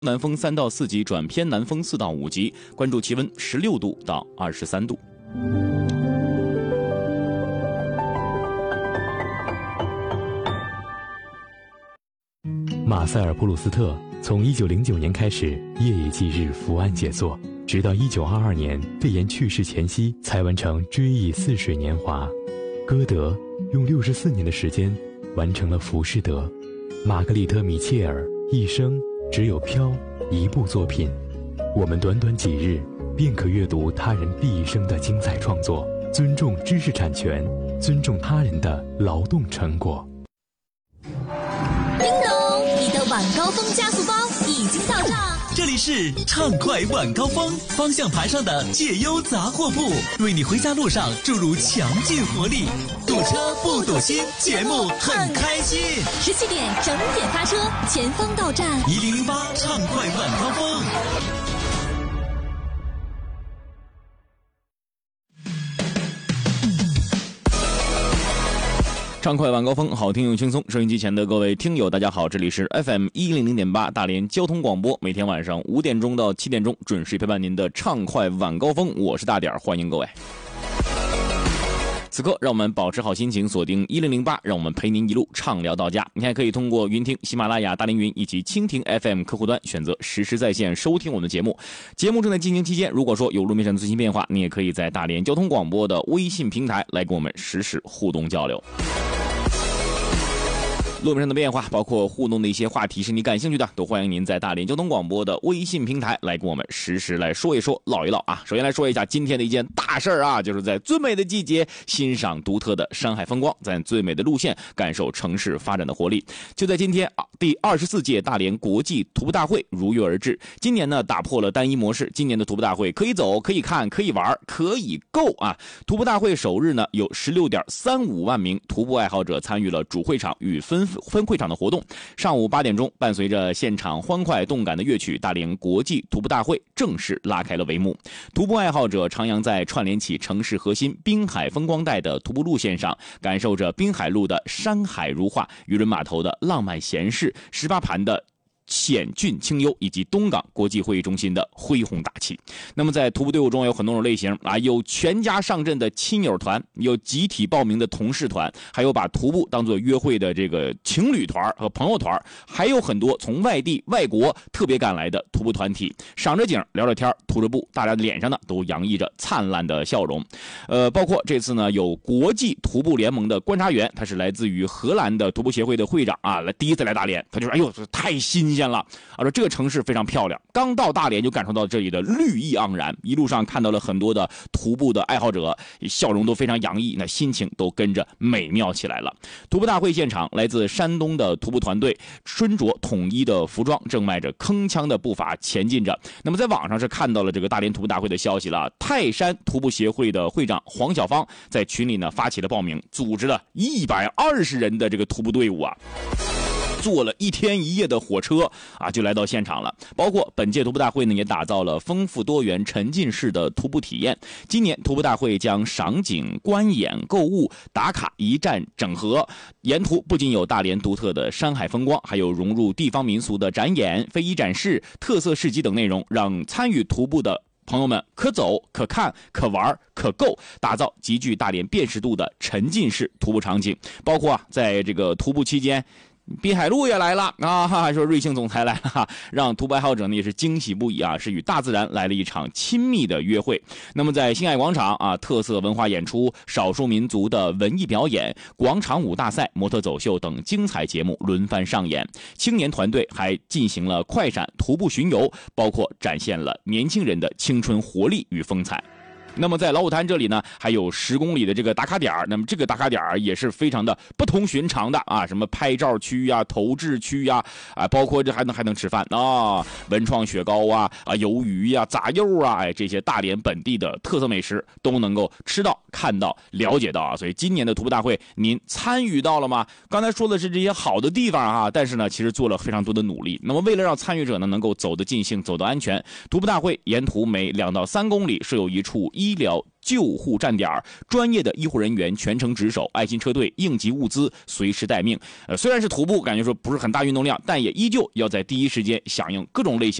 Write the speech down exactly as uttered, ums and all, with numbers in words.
南风三到四级转偏南风四到五级，关注气温十六度到二十三度。 马塞尔普鲁斯特从一九零九年开始夜以继日伏案写作，直到一九二二年肺炎去世前夕才完成《追忆似水年华》。歌德用六十四年的时间完成了《浮士德》。玛格丽特·米切尔一生只有《飘》一部作品，我们短短几日便可阅读他人毕生的精彩创作，尊重知识产权，尊重他人的劳动成果。 叮咚，你的晚高峰加速包已经到账。 这里是畅快晚高峰，方向盘上的解忧杂货铺，为你回家路上注入强劲活力。堵车不堵心，节目很开心。 十七点整点发车，前方到站一零零八畅快晚高峰。 畅快晚高峰，好听又轻松。收音机前的各位听友，大家好，这里是 F M 一零零点八大连交通广播，每天晚上五点钟到七点钟准时陪伴您的畅快晚高峰，我是大点儿，欢迎各位。此刻让我们保持好心情，锁定一零零八，让我们陪您一路畅聊到家。你还可以通过云听、喜马拉雅、大连云以及蜻蜓 F M 客户端选择实时在线收听我们的节目。节目正在进行期间，如果说有路面上的最新变化，你也可以在大连交通广播的微信平台来跟我们实时互动交流。路面上的变化，包括互动的一些话题是你感兴趣的，都欢迎您在大连交通广播的微信平台来跟我们实时来说一说唠一唠啊。首先来说一下今天的一件大事儿啊，就是在最美的季节欣赏独特的山海风光，在最美的路线感受城市发展的活力。就在今天啊，第二十四届大连国际徒步大会如约而至。今年呢打破了单一模式，今年的徒步大会可以走，可以看，可以玩，可以购啊。徒步大会首日呢有 十六点三五万名徒步爱好者参与了主会场与分分会场的活动。上午八点钟，伴随着现场欢快动感的乐曲，大连国际徒步大会正式拉开了帷幕。徒步爱好者徜徉在串联起城市核心滨海风光带的徒步路线上，感受着滨海路的山海如画，渔人码头的浪漫闲适，十八盘的险峻清幽，以及东港国际会议中心的恢宏大气。那么在徒步队伍中有很多种类型啊，有全家上阵的亲友团，有集体报名的同事团，还有把徒步当作约会的这个情侣团和朋友团，还有很多从外地外国特别赶来的徒步团体，赏着景聊着天徒着步，大家的脸上呢都洋溢着灿烂的笑容。呃，包括这次呢有国际徒步联盟的观察员，他是来自于荷兰的徒步协会的会长啊，来第一次来大连，他就说哎呦太新鲜了啊，说这个城市非常漂亮，刚到大连就感受到这里的绿意盎然，一路上看到了很多的徒步的爱好者，笑容都非常洋溢，那心情都跟着美妙起来了。徒步大会现场，来自山东的徒步团队身着统一的服装，正迈着铿锵的步伐前进着。那么在网上是看到了这个大连徒步大会的消息了，泰山徒步协会的会长黄小芳在群里呢发起了报名，组织了一百二十人的这个徒步队伍啊，坐了一天一夜的火车啊，就来到现场了。包括本届徒步大会呢，也打造了丰富多元、沉浸式的徒步体验。今年徒步大会将赏景、观演、购物、打卡一站整合，沿途不仅有大连独特的山海风光，还有融入地方民俗的展演、非遗展示、特色市集等内容，让参与徒步的朋友们可走可看可玩可购，打造极具大连辨识度的沉浸式徒步场景。包括啊，在这个徒步期间，滨海路也来了啊！哈哈，说瑞幸总裁来了哈，让徒步爱好者呢也是惊喜不已啊，是与大自然来了一场亲密的约会。那么在星海广场啊，特色文化演出、少数民族的文艺表演、广场舞大赛、模特走秀等精彩节目轮番上演。青年团队还进行了快闪徒步巡游，包括展现了年轻人的青春活力与风采。那么在老虎滩这里呢，还有十公里的这个打卡点，那么这个打卡点也是非常的不同寻常的啊，什么拍照区呀、投掷区呀，啊，包括这还能还能吃饭啊，文创雪糕啊、啊鱿鱼呀、炸肉啊，哎，这些大连本地的特色美食都能够吃到、看到、了解到啊。所以今年的徒步大会您参与到了吗？刚才说的是这些好的地方啊，但是呢，其实做了非常多的努力。那么为了让参与者呢能够走得尽兴、走得安全，徒步大会沿途每两到三公里设有一处医疗救护站点，专业的医护人员全程值守，爱心车队应急物资随时待命。呃，虽然是徒步，感觉说不是很大运动量，但也依旧要在第一时间响应各种类型